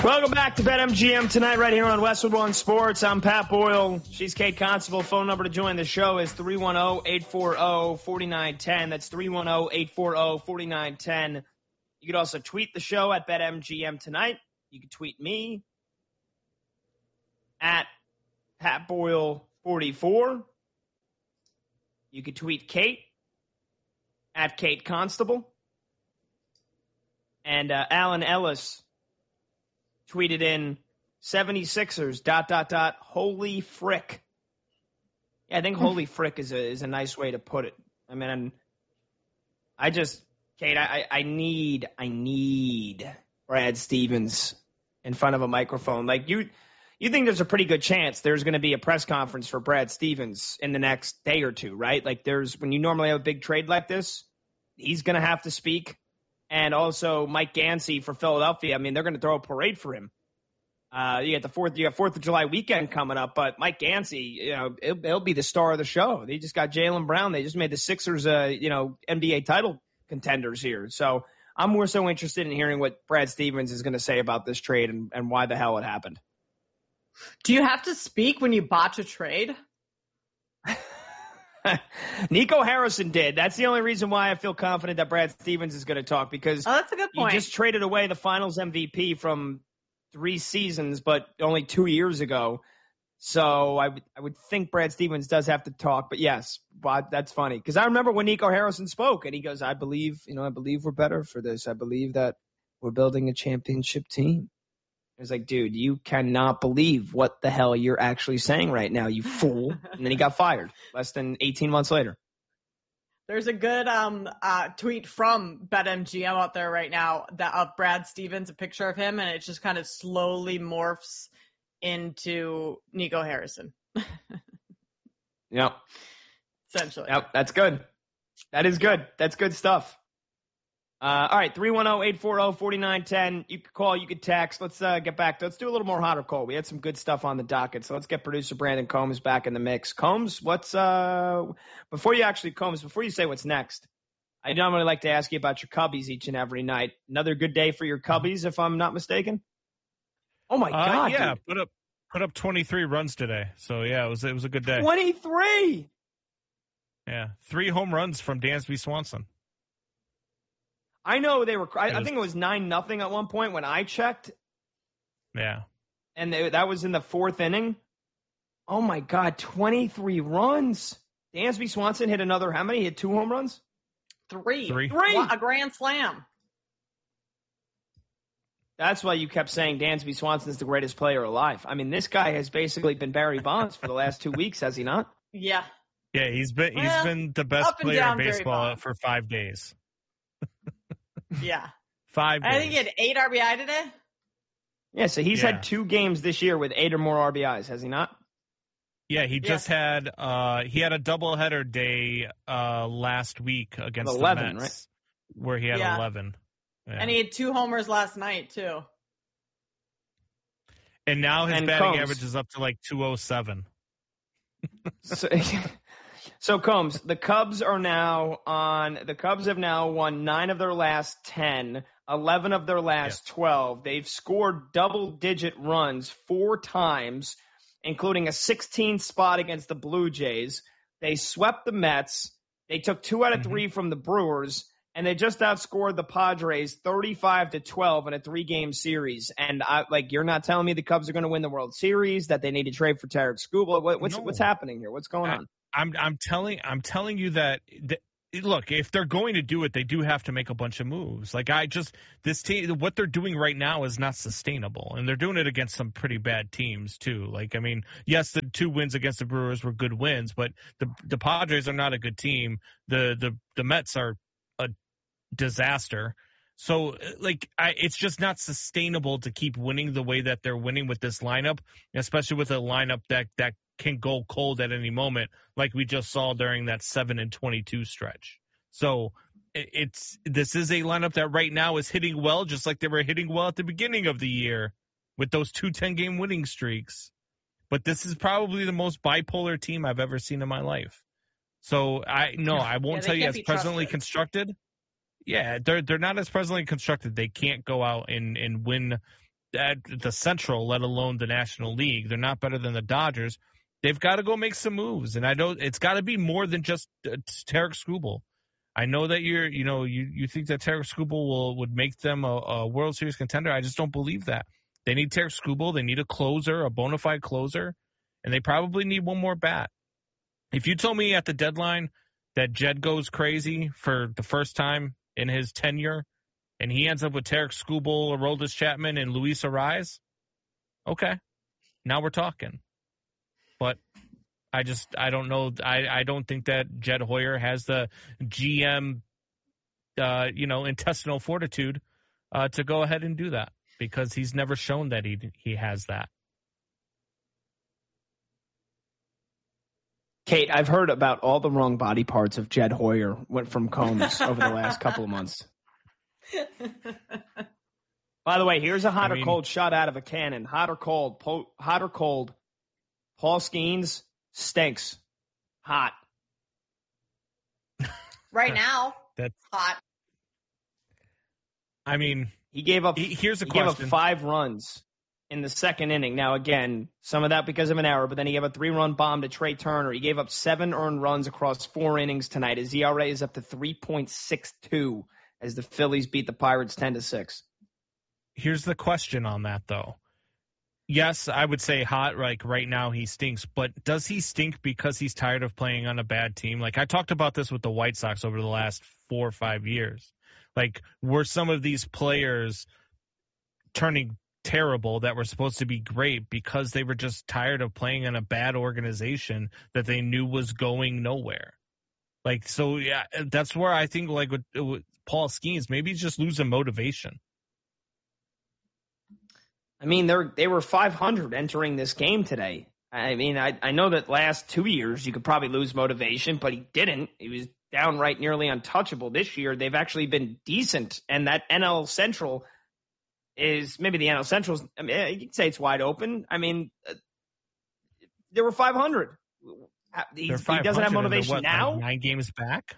Welcome back to BetMGM tonight right here on Westwood One Sports. I'm Pat Boyle. She's Kate Constable. Phone number to join the show is 310-840-4910. That's 310-840-4910. You could also tweet the show at BetMGM tonight. You can tweet me at Pat Boyle 44. You could tweet Kate at Kate Constable. And Alan Ellis tweeted in 76ers ... holy frick. Yeah, I think holy frick is a nice way to put it. I mean, Kate, I need Brad Stevens in front of a microphone. Like you think there's a pretty good chance there's going to be a press conference for Brad Stevens in the next day or two, right? Like when you normally have a big trade like this, he's going to have to speak. And also Mike Gansey for Philadelphia. I mean, they're going to throw a parade for him. You got 4th of July weekend coming up, but Mike Gansey, he'll be the star of the show. They just got Jaylen Brown. They just made the Sixers, NBA title contenders here. So I'm more so interested in hearing what Brad Stevens is going to say about this trade and why the hell it happened. Do you have to speak when you botch a trade? Nico Harrison did. That's the only reason why I feel confident that Brad Stevens is going to talk, because that's a good point. You just traded away the Finals MVP from 3 seasons, but only 2 years ago. So I would think Brad Stevens does have to talk. But yes, that's funny, because I remember when Nico Harrison spoke and he goes, I believe we're better for this. I believe that we're building a championship team. It was like, dude, you cannot believe what the hell you're actually saying right now, you fool. And then he got fired less than 18 months later. There's a good tweet from BetMGM out there right now of Brad Stevens, a picture of him, and it just kind of slowly morphs into Nico Harrison. Yep. Essentially. Yep, that's good. That is good. That's good stuff. All right, 310-840-4910. You could call, you could text. Let's get back. Let's do a little more hotter call. We had some good stuff on the docket, so let's get producer Brandon Combs back in the mix. Combs, before you say what's next, I normally like to ask you about your Cubbies each and every night. Another good day for your Cubbies, if I'm not mistaken? Oh, my God, yeah, dude. put up 23 runs today. So, yeah, it was a good day. 23! Yeah, 3 home runs from Dansby Swanson. I know they were. I think it was 9-0 at one point when I checked. Yeah, and that was in the 4th inning. Oh my God, 23 runs! Dansby Swanson hit another. How many? He hit 2 home runs. 3. 3. A grand slam. That's why you kept saying Dansby Swanson's the greatest player alive. I mean, this guy has basically been Barry Bonds for the last 2 weeks, has he not? Yeah. Yeah, he's been the best player in baseball for 5 days. Yeah. 5 days. I think he had 8 RBI today. Yeah, so he's had 2 games this year with 8 or more RBIs, has he not? Yeah, he just had a doubleheader day last week against 11, the Mets, right? Where he had 11. Yeah. And he had 2 homers last night too. And now his batting average is up to like 207. So Combs, the Cubs have now won 9 of their last 10, 11 of their last 12. They've scored double-digit runs 4 times, including a 16th spot against the Blue Jays. They swept the Mets. They took 2 out of 3 from the Brewers, and they just outscored the Padres 35-12 in a 3-game series. And you're not telling me the Cubs are going to win the World Series, that they need to trade for Tarek Skubal. What's happening here? What's going on? I'm telling you that look, if they're going to do it, they do have to make a bunch of moves. This team, what they're doing right now is not sustainable, and they're doing it against some pretty bad teams too. Yes, the 2 wins against the Brewers were good wins, but the Padres are not a good team. The Mets are a disaster. So, it's just not sustainable to keep winning the way that they're winning with this lineup, especially with a lineup that can go cold at any moment, like we just saw during that 7-22 stretch. So, this is a lineup that right now is hitting well, just like they were hitting well at the beginning of the year with those 2 10-game winning streaks. But this is probably the most bipolar team I've ever seen in my life. So, I won't tell you as presently constructed. Yeah, they're not as presently constructed. They can't go out and win at the Central, let alone the National League. They're not better than the Dodgers. They've got to go make some moves, and I know it's got to be more than just Tarik Skubal. I know that you think that Tarik Skubal would make them a World Series contender. I just don't believe that. They need Tarik Skubal. They need a closer, a bona fide closer, and they probably need one more bat. If you told me at the deadline that Jed goes crazy for the first time in his tenure, and he ends up with Tarik Skubal, Aroldis Chapman, and Luis Arraez, okay, now we're talking. But I don't know. I don't think that Jed Hoyer has the GM, intestinal fortitude to go ahead and do that, because he's never shown that he has that. Kate, I've heard about all the wrong body parts of Jed Hoyer went from Combs over the last couple of months. By the way, here's a hot or cold shot out of a cannon. Hot or cold? Hot or cold? Paul Skeens stinks. Hot. Right now, that's hot. I mean, he gave up. Here's a question. question. Gave up 5 runs in the second inning. Now, again, some of that because of an error, but then he gave a 3-run bomb to Trey Turner. He gave up 7 earned runs across 4 innings tonight. His ERA is up to 3.62 as the Phillies beat the Pirates 10-6. Here's the question on that, though. Yes, I would say hot, like right now he stinks, but does he stink because he's tired of playing on a bad team? Like I talked about this with the White Sox over the last 4 or 5 years. Like were some of these players turning terrible that were supposed to be great because they were just tired of playing in a bad organization that they knew was going nowhere? Like, so yeah, that's where I think like with Paul Skeens, maybe he's just losing motivation. I mean, they were 500 entering this game today. I mean, I know that last 2 years you could probably lose motivation, but he didn't. He was downright nearly untouchable. This year they've actually been decent, and that NL Central is maybe the NL Central. I mean, you could say it's wide open. I mean, they were 500. He doesn't have motivation now. Like 9 games back.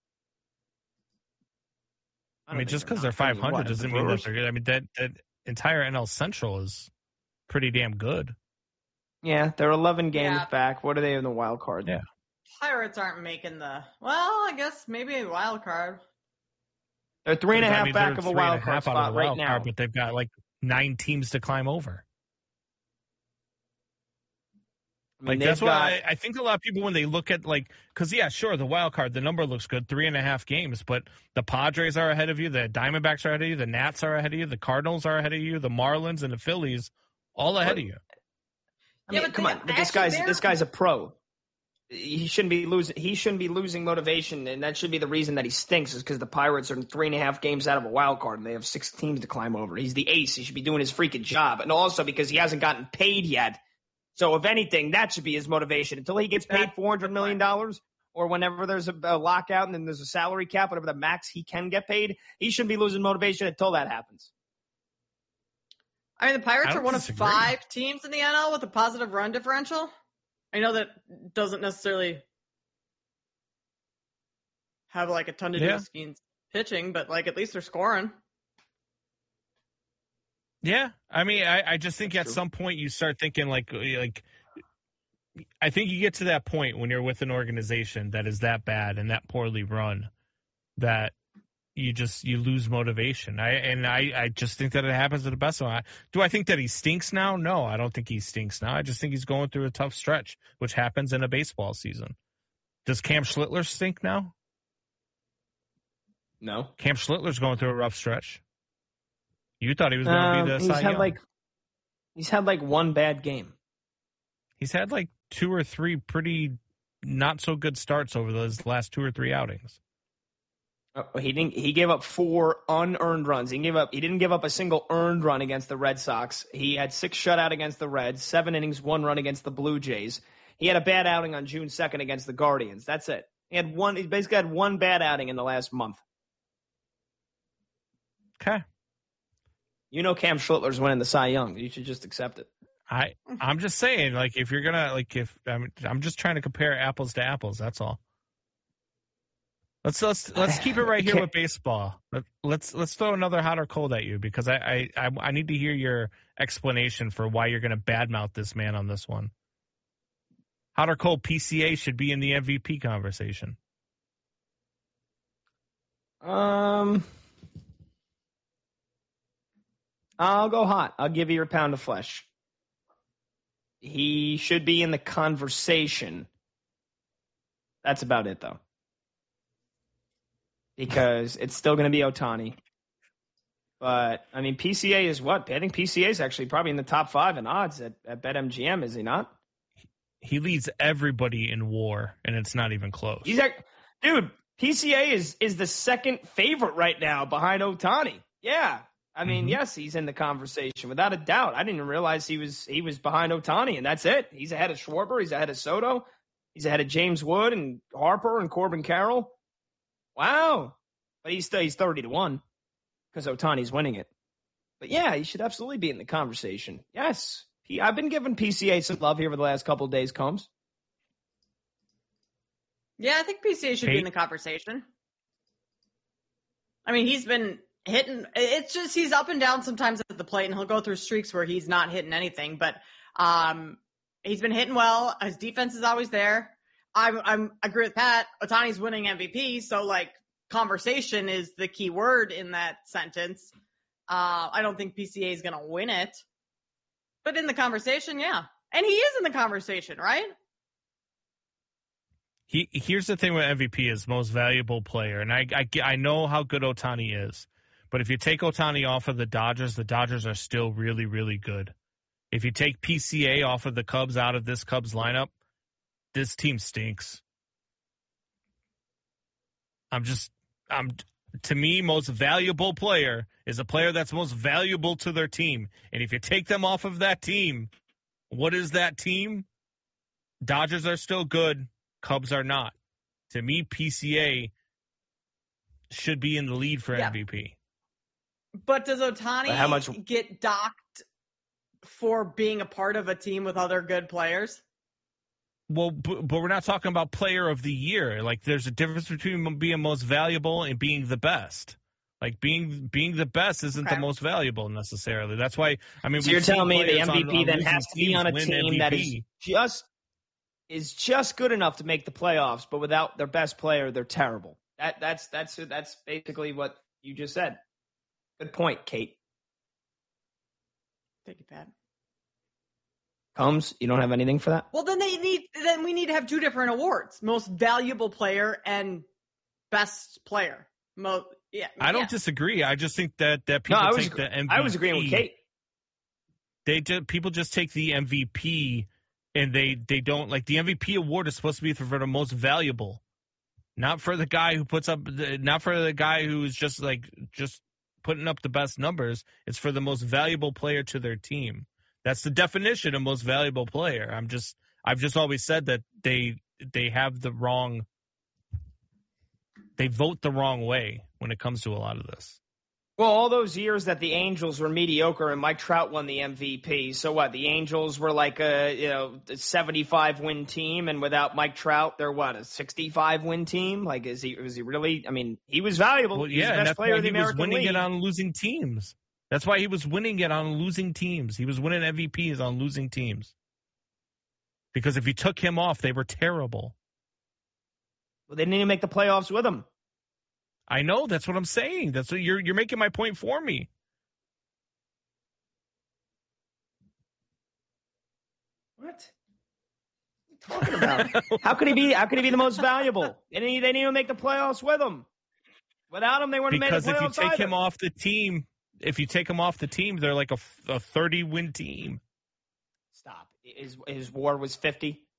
I mean, just because they're 500 doesn't mean that they're good. I mean, that entire NL Central is pretty damn good. Yeah, they're 11 games back. What are they in the wild card? Yeah. Pirates aren't making I guess maybe a wild card. They're 3.5 back of a wild card spot right now. But they've got like 9 teams to climb over. I mean, like that's why I think a lot of people when they look at because yeah, sure, the wild card, the number looks good, 3.5 games, but the Padres are ahead of you, the Diamondbacks are ahead of you, the Nats are ahead of you, the Cardinals are ahead of you, the Marlins and the Phillies all ahead of you. I mean, come on, but this guy's a pro. He shouldn't be losing motivation, and that should be the reason that he stinks is because the Pirates are 3.5 games out of a wild card and they have 6 teams to climb over. He's the ace. He should be doing his freaking job, and also because he hasn't gotten paid yet. So if anything, that should be his motivation until he gets paid $400 million or whenever there's a lockout and then there's a salary cap, whatever the max he can get paid. He shouldn't be losing motivation until that happens. I mean, the Pirates are one of 5 teams in the NL with a positive run differential. I know that doesn't necessarily have like a ton to do with Skeens pitching, but like at least they're scoring. Yeah, I mean, I just think at some point you start thinking like I think you get to that point when you're with an organization that is that bad and that poorly run that you lose motivation. I just think that it happens at the best one. Do I think that he stinks now? No, I don't think he stinks now. I just think he's going through a tough stretch, which happens in a baseball season. Does Cam Schlittler stink now? No. Cam Schlittler's going through a rough stretch. You thought he was going to be the Cy Young. He's had like 1 bad game. He's had like 2 or 3 pretty not so good starts over those last 2 or 3 outings. He gave up 4 unearned runs. He didn't give up a single earned run against the Red Sox. He had 6 shutout against the Reds, 7 innings, 1 run against the Blue Jays. He had a bad outing on June 2nd against the Guardians. That's it. He basically had 1 bad outing in the last month. Okay. You know Cam Schlittler's winning the Cy Young. You should just accept it. I'm just saying, like, if you're gonna I'm just trying to compare apples to apples. That's all. Let's keep it right here with baseball. Let's throw another hot or cold at you because I need to hear your explanation for why you're going to badmouth this man on this one. Hot or cold, PCA should be in the MVP conversation. I'll go hot. I'll give you your pound of flesh. He should be in the conversation. That's about it, though. Because it's still going to be Ohtani. But, I mean, PCA is what? I think PCA is actually probably in the top 5 in odds at BetMGM, is he not? He leads everybody in WAR, and it's not even close. Dude, PCA is the second favorite right now behind Ohtani. Yeah. I mean, yes, he's in the conversation without a doubt. I didn't even realize he was behind Ohtani, and that's it. He's ahead of Schwarber. He's ahead of Soto. He's ahead of James Wood and Harper and Corbin Carroll. Wow. But he's 30-1 because Ohtani's winning it. But, yeah, he should absolutely be in the conversation. Yes. I've been giving PCA some love here for the last couple of days, Combs. Yeah, I think PCA should be in the conversation. I mean, he's been hitting. It's just he's up and down sometimes at the plate, and he'll go through streaks where he's not hitting anything. But he's been hitting well. His defense is always there. I agree with Pat. Ohtani's winning MVP, so like conversation is the key word in that sentence. I don't think PCA is going to win it, but in the conversation, yeah, and he is in the conversation, right? Here's the thing with MVP is most valuable player, and I know how good Ohtani is, but if you take Ohtani off of the Dodgers are still really, really good. If you take PCA off of the Cubs out of this Cubs lineup, this team stinks. To me, most valuable player is a player that's most valuable to their team. And if you take them off of that team, what is that team? Dodgers are still good. Cubs are not. To me, PCA should be in the lead for MVP. But does Ohtani get docked for being a part of a team with other good players? Well, but we're not talking about player of the year. Like, there's a difference between being most valuable and being the best. Like, being the best isn't the most valuable necessarily. That's why, I mean, so you're telling me the MVP then has to be on a team that is just good enough to make the playoffs, but without their best player, they're terrible. That's basically what you just said. Good point, Kate. Thank you, Pat. Combs, you don't have anything for that? Well, then we need to have 2 different awards: most valuable player and best player. I don't disagree. I just think that people take the MVP. I was agreeing with Kate. People just take the MVP and they don't, like, the MVP award is supposed to be for the most valuable, not for the guy who not for the guy who's just putting up the best numbers. It's for the most valuable player to their team. That's the definition of most valuable player. I've just always said that they vote the wrong way when it comes to a lot of this. Well, all those years that the Angels were mediocre and Mike Trout won the MVP. So what? The Angels were like a 75-win team, and without Mike Trout, they're what, a 65-win team? Like, was he really? I mean, he was valuable. Well, He's the best player in the American League. He was winning it on losing teams. That's why he was winning it on losing teams. He was winning MVPs on losing teams. Because if you took him off, they were terrible. Well, they didn't even make the playoffs with him. I know. That's what I'm saying. That's what you're making my point for me. What are you talking about? How could he be the most valuable? They didn't even make the playoffs with him. Without him, they wouldn't have made the playoffs. Because if you take him off the team. If you take them off the team, they're like a 30-win team. Stop. His WAR was 50.